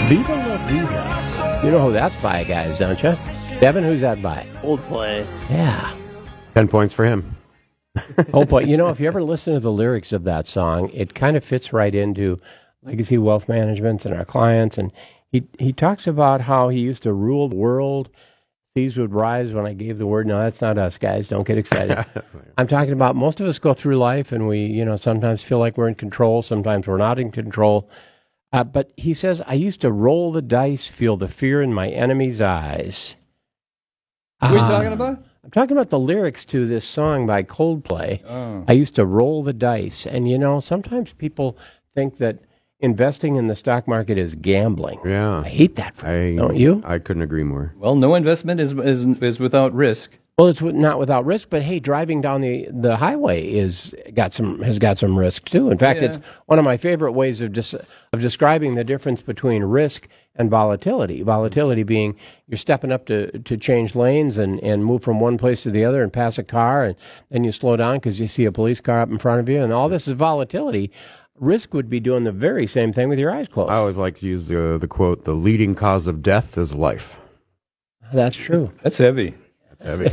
Viva La Vida. You know who that's by, guys, don't you? Devin, who's that by? Coldplay. Yeah. 10 points for him. Oh, but you know, if you ever listen to the lyrics of that song, it kind of fits right into Legacy Wealth Management and our clients. And he talks about how he used to rule the world. Seas would rise when I gave the word. No, that's not us, guys. Don't get excited. I'm talking about most of us go through life and we, you know, sometimes feel like we're in control. Sometimes we're not in control. But he says, I used to roll the dice, feel the fear in my enemy's eyes. What are you talking about? I'm talking about the lyrics to this song by Coldplay. Oh. I used to roll the dice. And, you know, sometimes people think that investing in the stock market is gambling. Yeah. I hate that phrase, don't you? I couldn't agree more. Well, no investment is without risk. Well, it's not without risk, but hey, driving down the highway has got some risk too. In fact, Yeah. it's one of my favorite ways of describing the difference between risk and volatility. Volatility being you're stepping up to change lanes and move from one place to the other and pass a car, and then you slow down because you see a police car up in front of you, and all this is volatility. Risk would be doing the very same thing with your eyes closed. I always like to use the quote, the leading cause of death is life. That's true. That's heavy. Heavy.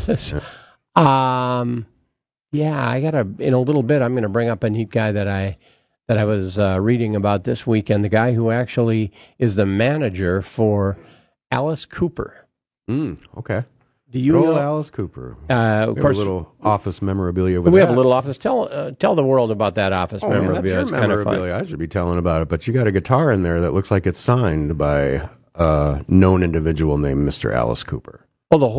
Yeah, in a little bit, I'm going to bring up a neat guy that I was reading about this weekend. The guy who actually is the manager for Alice Cooper. Okay. Do you Good know old Alice Cooper? Of course, a little office memorabilia with we that. have a little office. Tell the world about that office memorabilia. That's your It's kind of fun. memorabilia. I should be telling about it, but you got a guitar in there that looks like it's signed by a known individual named Mr. Alice Cooper. Well, the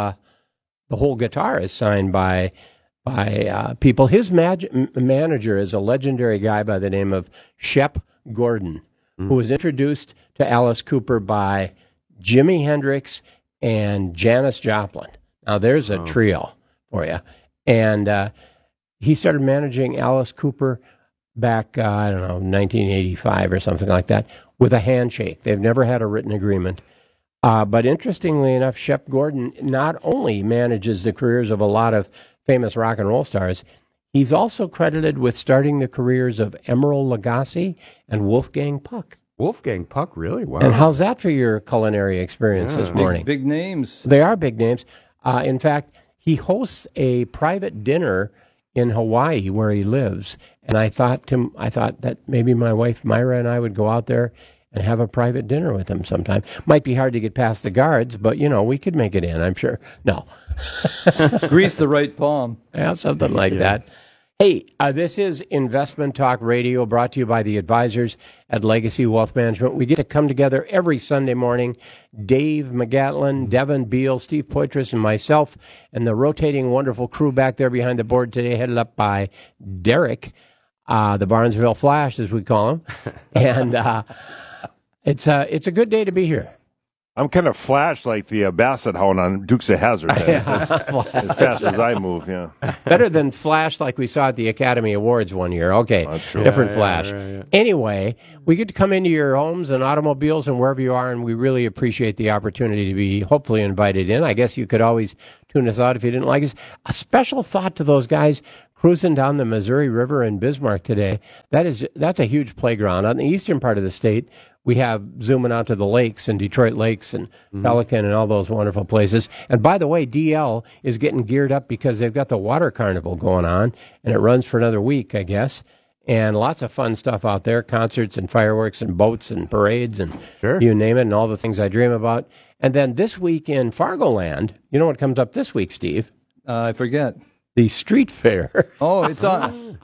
whole guitar is signed by people. His manager is a legendary guy by the name of Shep Gordon, who was introduced to Alice Cooper by Jimi Hendrix and Janis Joplin. Now, there's a trio for you. And he started managing Alice Cooper back, 1985 or something like that, with a handshake. They've never had a written agreement. But interestingly enough, Shep Gordon not only manages the careers of a lot of famous rock and roll stars, he's also credited with starting the careers of Emeril Lagasse and Wolfgang Puck. Wolfgang Puck, really? Wow. And how's that for your culinary experience this morning? Big names. They are big names. In fact, he hosts a private dinner in Hawaii where he lives. And I thought that maybe my wife Myra and I would go out there and have a private dinner with him sometime. Might be hard to get past the guards, but, you know, we could make it in, I'm sure. No. Grease the right palm. Yeah, something like that. Hey, this is Investment Talk Radio, brought to you by the advisors at Legacy Wealth Management. We get to come together every Sunday morning. Dave McGatlin, Devin Beal, Steve Poitras, and myself, and the rotating wonderful crew back there behind the board today, headed up by Derek, the Barnesville Flash, as we call him. And it's a good day to be here. I'm kind of flash like the Basset Hound on Dukes of Hazzard. As fast as I move, yeah. Better than Flash like we saw at the Academy Awards one year. Okay, different Flash. Right. Anyway, we get to come into your homes and automobiles and wherever you are, and we really appreciate the opportunity to be hopefully invited in. I guess you could always tune us out if you didn't like us. A special thought to those guys cruising down the Missouri River in Bismarck today. That's a huge playground. On the eastern part of the state, we have zooming out to the lakes and Detroit Lakes and Pelican and all those wonderful places. And by the way, DL is getting geared up because they've got the water carnival going on, and it runs for another week, I guess. And lots of fun stuff out there, concerts and fireworks and boats and parades and you name it, and all the things I dream about. And then this week in Fargoland, you know what comes up this week, Steve? I forget. The street fair. Oh, it's on.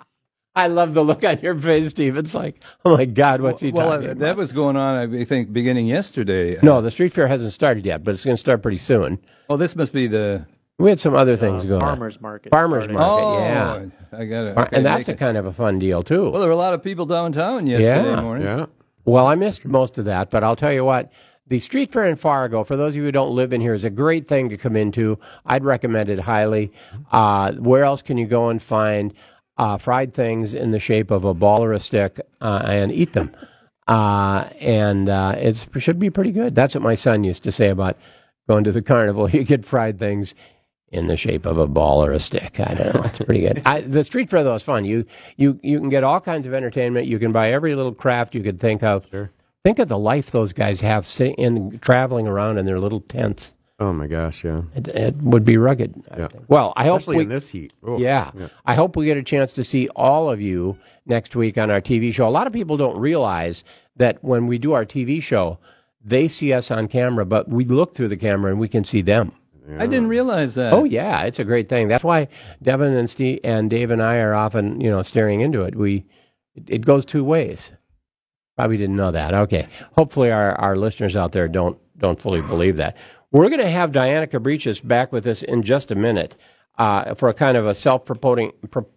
I love the look on your face, Steve. It's like, oh, my God, what's he talking about? That was going on, I think, beginning yesterday. No, the street fair hasn't started yet, but it's going to start pretty soon. Oh, this must be the... We had some other things going Farmers on. Market. Farmers Market, yeah. I got it. Okay, and that's a kind of a fun deal, too. Well, there were a lot of people downtown yesterday morning. Yeah. Well, I missed most of that, but I'll tell you what. The street fair in Fargo, for those of you who don't live in here, is a great thing to come into. I'd recommend it highly. Where else can you go and find fried things in the shape of a ball or a stick and eat them? It should be pretty good. That's what my son used to say about going to the carnival. You get fried things in the shape of a ball or a stick. I don't know. It's pretty good. The street fair, though, is fun. You can get all kinds of entertainment. You can buy every little craft you could think of. Sure. Think of the life those guys have traveling around in their little tents. Oh my gosh, yeah. It would be rugged. I think. Well, I hope especially in this heat. Oh, yeah. I hope we get a chance to see all of you next week on our TV show. A lot of people don't realize that when we do our TV show, they see us on camera, but we look through the camera and we can see them. Yeah. I didn't realize that. Oh yeah, it's a great thing. That's why Devin and Steve and Dave and I are often, staring into it. It goes two ways. Probably didn't know that. Okay. Hopefully our listeners out there don't fully believe that. We're going to have Diana Cabrichis back with us in just a minute for a kind of a self-promoting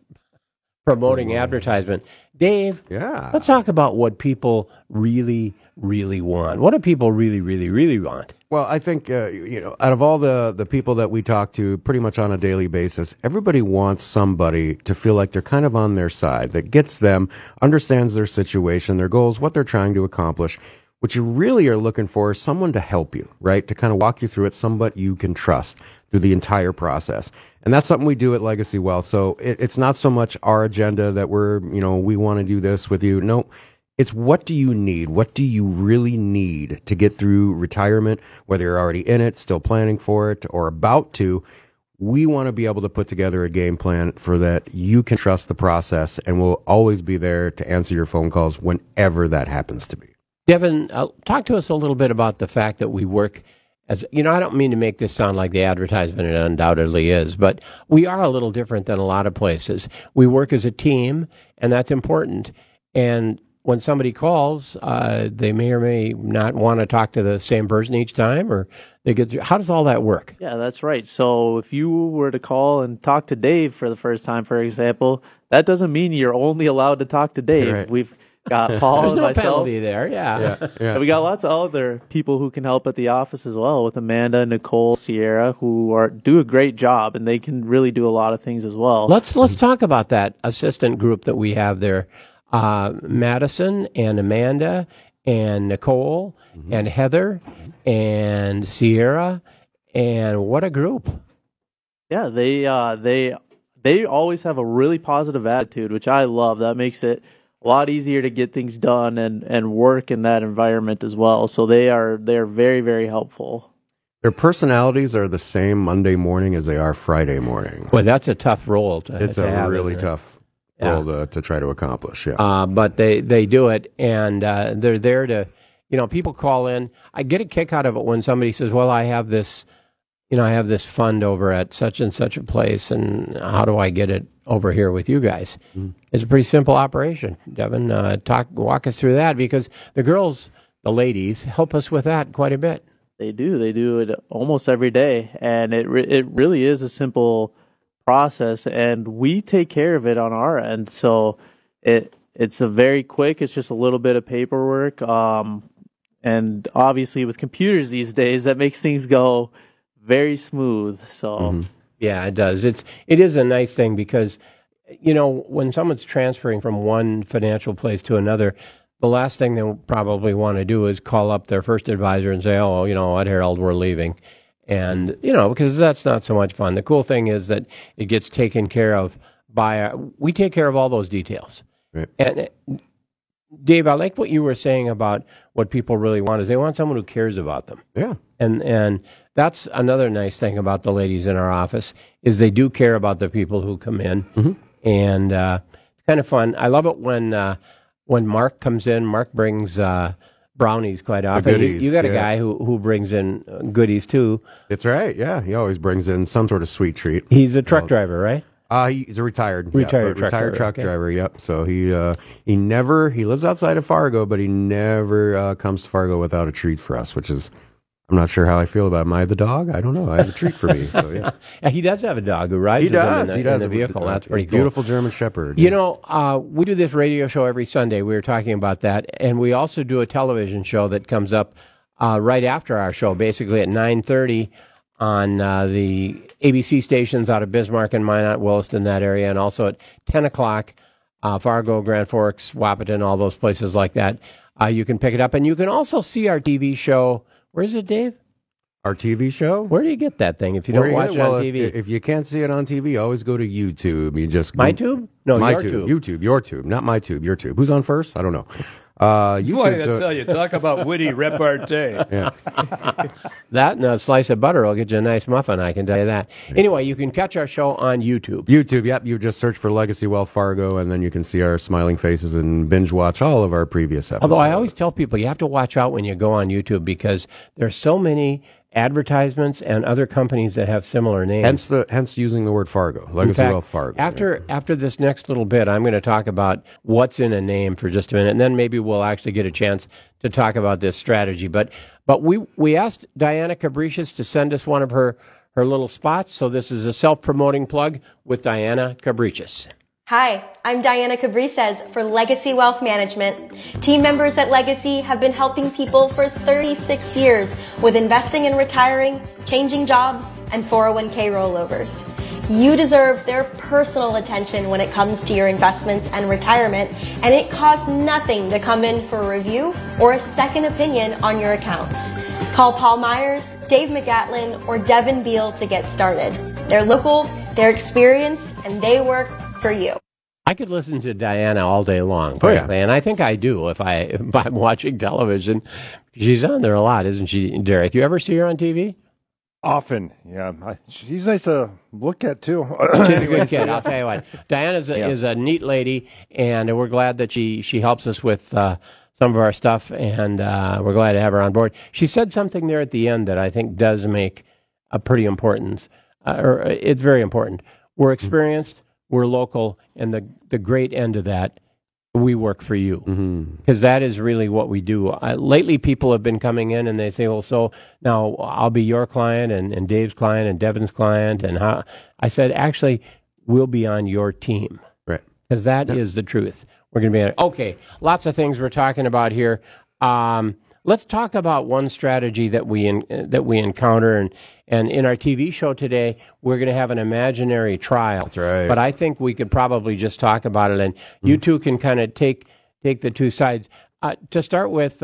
advertisement. Dave, let's talk about what people really, really want. What do people really, really, really want? Well, I think, out of all the people that we talk to pretty much on a daily basis, everybody wants somebody to feel like they're kind of on their side, that gets them, understands their situation, their goals, what they're trying to accomplish. What you really are looking for is someone to help you, right? To kind of walk you through it, somebody you can trust through the entire process. And that's something we do at Legacy Wealth. So it's not so much our agenda that we want to do this with you. No, it's what do you need? What do you really need to get through retirement, whether you're already in it, still planning for it, or about to. We want to be able to put together a game plan for that you can trust the process, and we'll always be there to answer your phone calls whenever that happens to be. Devin, talk to us a little bit about the fact that we work as, I don't mean to make this sound like the advertisement, it undoubtedly is, but we are a little different than a lot of places. We work as a team, and that's important. And when somebody calls, they may or may not want to talk to the same person each time, or they get through. How does all that work? Yeah, that's right. So if you were to call and talk to Dave for the first time, for example, that doesn't mean you're only allowed to talk to Dave. Right. We've got Paul There's and no myself. penalty there, yeah. And we got lots of other people who can help at the office as well, with Amanda, Nicole, Sierra, who do a great job, and they can really do a lot of things as well. Let's talk about that assistant group that we have there. Madison and Amanda and Nicole and Heather and Sierra, and what a group. Yeah, they always have a really positive attitude, which I love. That makes it a lot easier to get things done and work in that environment as well. So they're very, very helpful. Their personalities are the same Monday morning as they are Friday morning. Well, that's a tough role to It's have, a really tough role to try to accomplish, but they do it, and they're there to, people call in. I get a kick out of it when somebody says, well, I have this fund over at such and such a place, and how do I get it over here with you guys? It's a pretty simple operation. Devin, walk us through that, because the ladies, help us with that quite a bit. They do it almost every day, and it really is a simple process, and we take care of it on our end. So it's a very quick. It's just a little bit of paperwork, and obviously with computers these days, that makes things go very smooth. So yeah, it does. It is a nice thing, because when someone's transferring from one financial place to another, the last thing they'll probably want to do is call up their first advisor and say, oh, what, Harold, we're leaving. And, because that's not so much fun. The cool thing is that it gets taken care of we take care of all those details. Right. And Dave, I like what you were saying about what people really want is they want someone who cares about them. Yeah. And that's another nice thing about the ladies in our office is they do care about the people who come in. And it's kind of fun. I love it when Mark comes in. Mark brings brownies quite often. Goodies, you got a guy who brings in goodies too. That's right. Yeah, he always brings in some sort of sweet treat. He's a truck driver, right? He's a retired truck driver. Yep. So he lives outside of Fargo, but he never comes to Fargo without a treat for us, which is, I'm not sure how I feel about him. Am I the dog? I don't know. I have a treat for me. So yeah. He does have a dog who rides with him in the vehicle. That's pretty cool. Beautiful German Shepherd. We do this radio show every Sunday. We were talking about that, and we also do a television show that comes up right after our show, basically at 9:30 on the ABC stations out of Bismarck and Minot, Williston, that area, and also at 10 o'clock, Fargo, Grand Forks, Wahpeton, all those places like that. You can pick it up, and you can also see our TV show. Where is it, Dave? Our TV show? Where do you get that thing if you don't watch it on TV? If you can't see it on TV, always go to YouTube. You just MyTube? No, MyTube. YouTube, your tube, not MyTube, your tube. Who's on first? I don't know. Boy, I tell you, talk about witty repartee. Yeah. That and a slice of butter will get you a nice muffin, I can tell you that. Anyway, you can catch our show on YouTube. YouTube, yep. You just search for Legacy Wealth Fargo, and then you can see our smiling faces and binge watch all of our previous episodes. Although I always tell people you have to watch out when you go on YouTube because there's so many advertisements and other companies that have similar names. Hence using the word Fargo, Legacy Wealth Fargo. After this next little bit, I'm going to talk about what's in a name for just a minute, and then maybe we'll actually get a chance to talk about this strategy. But we asked Diana Cabricious to send us one of her little spots, so this is a self-promoting plug with Diana Cabricious. Hi, I'm Diana Cabrices for Legacy Wealth Management. Team members at Legacy have been helping people for 36 years with investing and retiring, changing jobs, and 401k rollovers. You deserve their personal attention when it comes to your investments and retirement, and it costs nothing to come in for a review or a second opinion on your accounts. Call Paul Myers, Dave McGatlin, or Devin Beal to get started. They're local, they're experienced, and they work for you. I could listen to Diana all day long, frankly, and I think I do if I'm watching television. She's on there a lot, isn't she, Derek? You ever see her on TV? Often, yeah. She's nice to look at, too. She's a good kid, I'll tell you what. Diana is a neat lady, and we're glad that she helps us with some of our stuff, and we're glad to have her on board. She said something there at the end that I think does make a pretty important, or it's very important. We're experienced. We're local, and the great end of that, we work for you. Because that is really what we do. Lately, people have been coming in, and they say, well, so now I'll be your client, and Dave's client, and Devin's client. And how? I said, actually, we'll be on your team. Right. Because that is the truth. We're going to be on. Okay, lots of things we're talking about here. Let's talk about one strategy that we encounter, and in our TV show today, we're going to have an imaginary trial. That's right. But I think we could probably just talk about it, and you two can kind of take the two sides. To start with,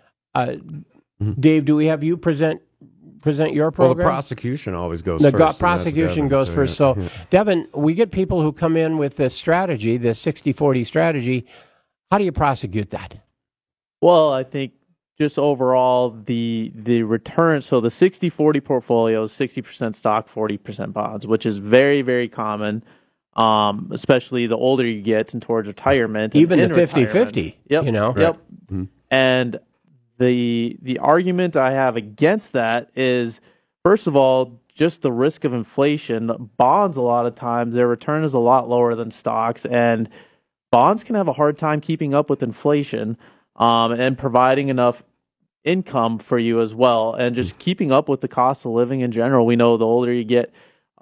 Dave, do we have you present your program? Well, the prosecution always goes first. The prosecution goes first. So, Devin, we get people who come in with this strategy, this 60-40 strategy. How do you prosecute that? Well, I think just overall the return, so the 60-40 portfolio is 60% stock, 40% bonds, which is very, very common, especially the older you get and towards retirement. Even the 50-50, yep, you know. Yep. Mm-hmm. And the argument I have against that is, first of all, just the risk of inflation. Bonds, a lot of times, their return is a lot lower than stocks, and bonds can have a hard time keeping up with inflation and providing enough income for you as well, and just keeping up with the cost of living in general. We know the older you get,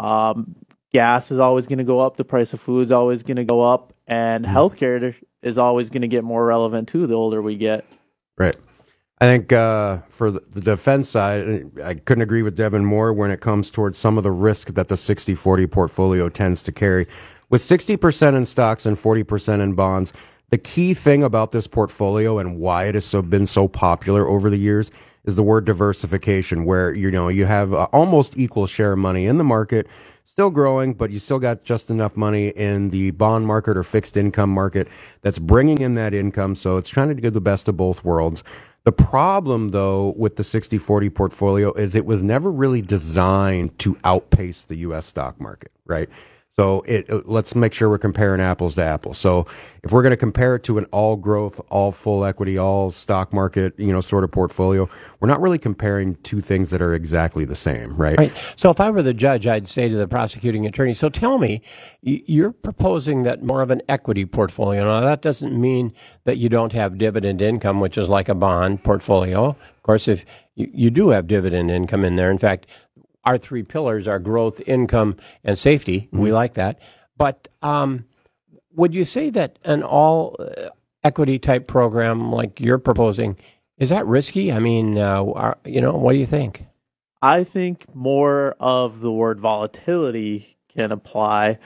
gas is always going to go up, the price of food is always going to go up, and healthcare is always going to get more relevant too the older we get. Right. I think for the defense side, I couldn't agree with Devin more when it comes towards some of the risk that the 60-40 portfolio tends to carry. With 60% in stocks and 40% in bonds, the key thing about this portfolio and why it has been so popular over the years is the word diversification, where you have almost equal share of money in the market, still growing, but you still got just enough money in the bond market or fixed income market that's bringing in that income. So it's trying to get the best of both worlds. The problem, though, with the 60-40 portfolio is it was never really designed to outpace the U.S. stock market, right? So let's make sure we're comparing apples to apples. So if we're going to compare it to an all growth, all full equity, all stock market, sort of portfolio, we're not really comparing two things that are exactly the same, right? Right. So if I were the judge, I'd say to the prosecuting attorney, so tell me, you're proposing that more of an equity portfolio. Now, that doesn't mean that you don't have dividend income, which is like a bond portfolio. Of course, if you do have dividend income in there. In fact, our three pillars are growth, income, and safety. Mm-hmm. We like that. But would you say that an all equity type program like you're proposing, is that risky? I mean, what do you think? I think more of the word volatility can apply.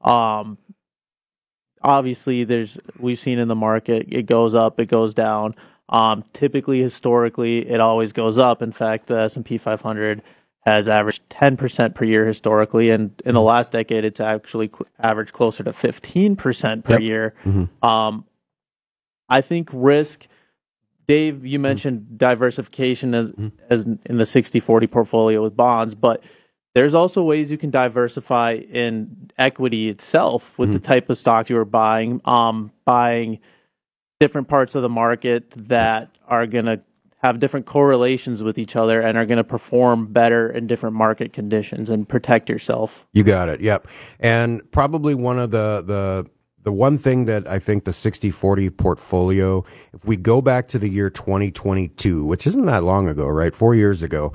Obviously, we've seen in the market, it goes up, it goes down. Typically, historically, it always goes up. In fact, the S&P 500 has averaged 10% per year historically, and in the last decade, it's actually averaged closer to 15% per year. Mm-hmm. I think risk Dave, you mentioned diversification as in the 60-40 portfolio with bonds, but there's also ways you can diversify in equity itself with the type of stock you are buying, buying different parts of the market that are going to have different correlations with each other and are going to perform better in different market conditions and protect yourself. You got it. Yep. And probably one of the one thing that I think the 60-40 portfolio, if we go back to the year 2022, which isn't that long ago, right? 4 years ago,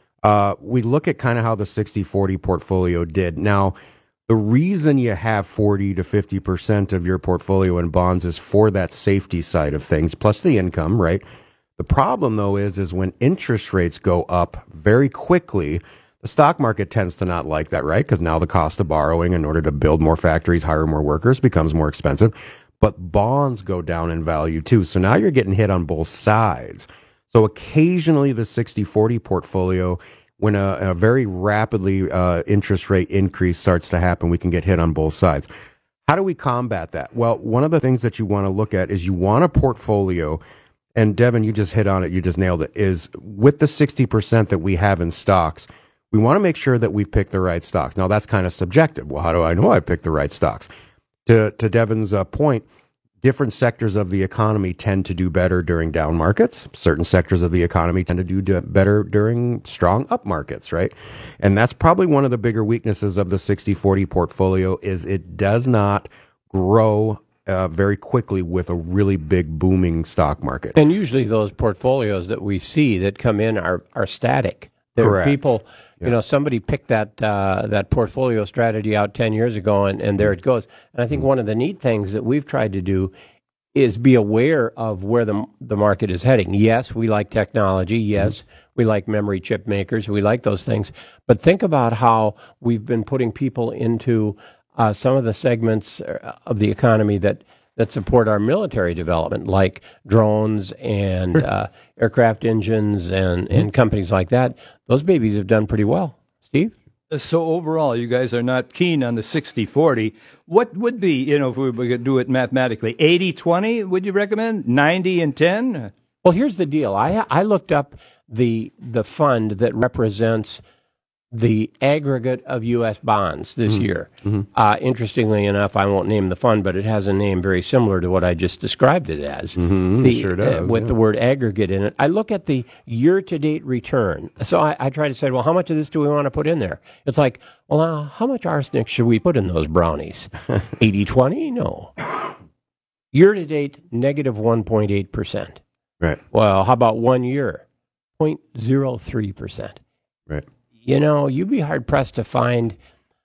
we look at kind of how the 60-40 portfolio did. Now, the reason you have 40 to 50% of your portfolio in bonds is for that safety side of things, plus the income, right? The problem, though, is when interest rates go up very quickly, the stock market tends to not like that, right? Because now the cost of borrowing in order to build more factories, hire more workers becomes more expensive. But bonds go down in value, too. So now you're getting hit on both sides. So occasionally the 60-40 portfolio, when a very rapidly interest rate increase starts to happen, we can get hit on both sides. How do we combat that? Well, one of the things that you want to look at is you want a portfolio, and Devin, you just hit on it, you just nailed it, is with the 60% that we have in stocks, we want to make sure that we pick the right stocks. Now, that's kind of subjective. Well, how do I know I picked the right stocks? To Devin's point, different sectors of the economy tend to do better during down markets. Certain sectors of the economy tend to do better during strong up markets, right? And that's probably one of the bigger weaknesses of the 60-40 portfolio is it does not grow very quickly with a really big booming stock market. And usually those portfolios that we see that come in are static. There Correct. are people, somebody picked that portfolio strategy out 10 years ago, and there it goes. And I think one of the neat things that we've tried to do is be aware of where the market is heading. Yes, we like technology. Yes, we like memory chip makers. We like those things. But think about how we've been putting people into some of the segments of the economy that support our military development, like drones and aircraft engines and companies like that. Those babies have done pretty well. Steve? So overall, you guys are not keen on the 60-40. What would be, if we could do it mathematically, 80-20, would you recommend? 90-10? Well, here's the deal. I looked up the fund that represents the aggregate of U.S. bonds this year. Interestingly enough, I won't name the fund, but it has a name very similar to what I just described it as. Sure does. With the word aggregate in it. I look at the year-to-date return. So I try to say, well, how much of this do we want to put in there? It's like, well, how much arsenic should we put in those brownies? 80-20? No. Year-to-date, negative 1.8%. Right. Well, how about 1 year? 0.03%. Right. You'd be hard-pressed to find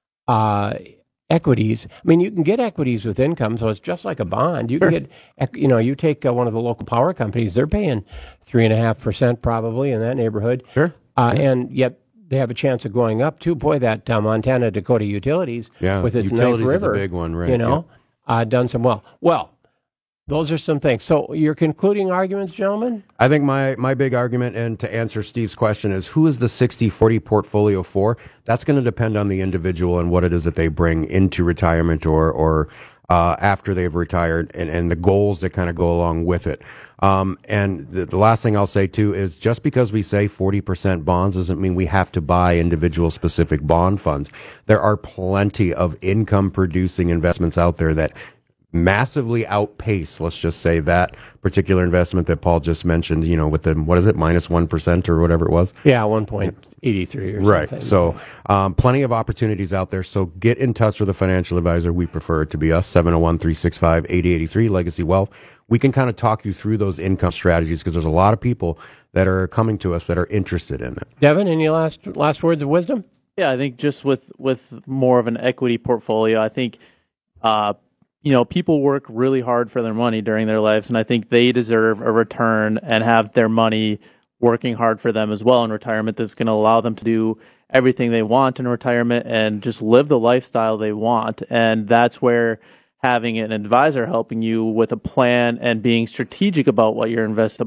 equities. I mean, you can get equities with income, so it's just like a bond. You can get, you take one of the local power companies, they're paying 3.5% probably in that neighborhood. Sure. And yet they have a chance of going up, too. Boy, that Montana Dakota Utilities with its Utilities Knife River, is a big one, right? Done some well. Well, those are some things. So your concluding arguments, gentlemen? I think my big argument, and to answer Steve's question, is who is the 60-40 portfolio for? That's going to depend on the individual and what it is that they bring into retirement or after they've retired and the goals that kind of go along with it. And the last thing I'll say, too, is just because we say 40% bonds doesn't mean we have to buy individual specific bond funds. There are plenty of income-producing investments out there that massively outpace, let's just say, that particular investment that Paul just mentioned, with the, what is it, minus 1% or whatever it was? Yeah, 1.83 or right. something. So plenty of opportunities out there. So get in touch with a financial advisor. We prefer it to be us, 701-365-8083, Legacy Wealth. We can kind of talk you through those income strategies because there's a lot of people that are coming to us that are interested in it. Devin, any last words of wisdom? Yeah, I think just with more of an equity portfolio, I think people work really hard for their money during their lives, and I think they deserve a return and have their money working hard for them as well in retirement that's going to allow them to do everything they want in retirement and just live the lifestyle they want. And that's where having an advisor helping you with a plan and being strategic about what you're investing,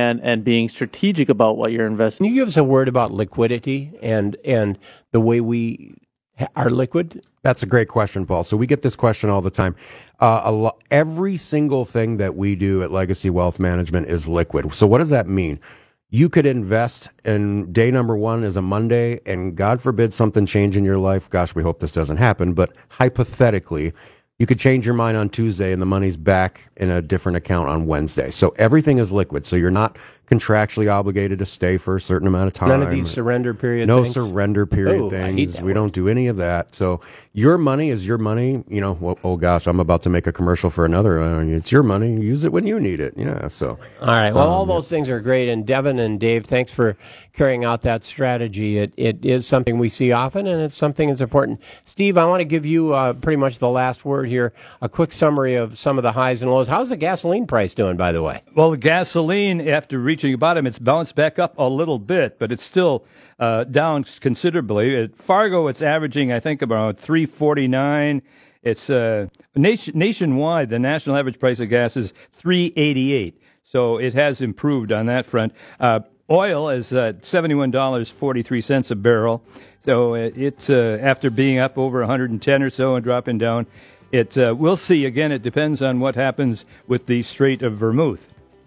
Can you give us a word about liquidity and the way we are liquid? That's a great question, Paul. So we get this question all the time. Every single thing that we do at Legacy Wealth Management is liquid. So what does that mean? You could invest, and day number 1 is a Monday, and God forbid something change in your life. Gosh, we hope this doesn't happen, but hypothetically, you could change your mind on Tuesday and the money's back in a different account on Wednesday. So everything is liquid. So you're not contractually obligated to stay for a certain amount of time. None of these surrender period things. things? No surrender period I hate things. that We word. don't do any of that. So your money is your money. You know, well, oh gosh, I'm about to make a commercial for another. It's your money. Use it when you need it. Yeah. So. All right. Well, all those things are great. And Devin and Dave, thanks for carrying out that strategy. It is something we see often, and it's something that's important. Steve, I want to give you pretty much the last word here. A quick summary of some of the highs and lows. How's the gasoline price doing, by the way? Well, the gasoline, after reaching a bottom, it's bounced back up a little bit, but it's still down considerably. At Fargo, it's averaging, I think, about $3.49. It's nationwide, the national average price of gas is $3.88. So it has improved on that front. Oil is $71.43 a barrel. So it's after being up over 110 or so and dropping down. We'll see. Again, it depends on what happens with the Strait of Vermouth.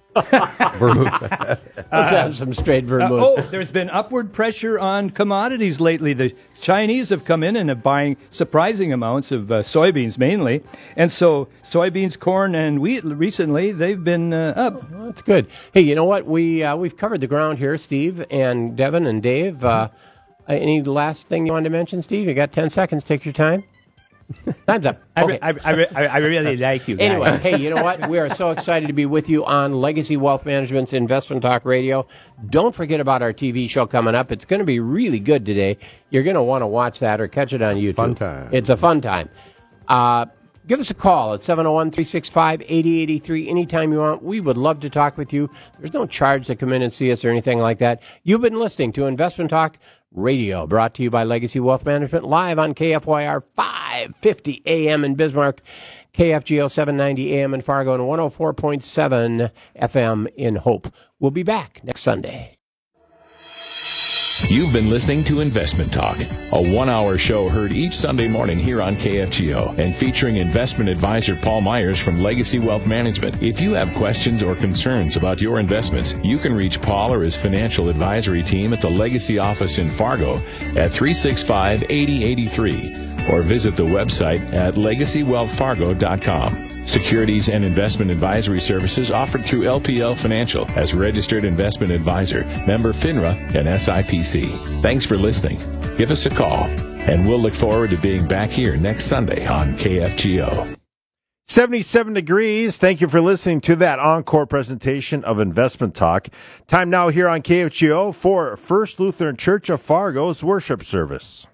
Vermouth. Let's have some straight vermouth. There's been upward pressure on commodities lately. The Chinese have come in and are buying surprising amounts of soybeans mainly. And so soybeans, corn, and wheat recently, they've been up. Well, that's good. Hey, you know what? We've covered the ground here, Steve and Devin and Dave. Any last thing you wanted to mention, Steve? You got 10 seconds. Take your time. Time's up. Okay. I really like you guys. Anyway, hey, you know what? We are so excited to be with you on Legacy Wealth Management's Investment Talk Radio. Don't forget about our TV show coming up. It's going to be really good today. You're going to want to watch that or catch it on YouTube. Fun time. It's a fun time. Give us a call at 701-365-8083 anytime you want. We would love to talk with you. There's no charge to come in and see us or anything like that. You've been listening to Investment Talk Radio, brought to you by Legacy Wealth Management, live on KFYR 550 AM in Bismarck, KFGO 790 AM in Fargo, and 104.7 FM in Hope. We'll be back next Sunday. You've been listening to Investment Talk, a 1-hour show heard each Sunday morning here on KFGO and featuring investment advisor Paul Myers from Legacy Wealth Management. If you have questions or concerns about your investments, you can reach Paul or his financial advisory team at the Legacy office in Fargo at 365-8083 or visit the website at legacywealthfargo.com. Securities and investment advisory services offered through LPL Financial as registered investment advisor, member FINRA and SIPC. Thanks for listening. Give us a call, and we'll look forward to being back here next Sunday on KFGO. 77 degrees. Thank you for listening to that encore presentation of Investment Talk. Time now here on KFGO for First Lutheran Church of Fargo's worship service.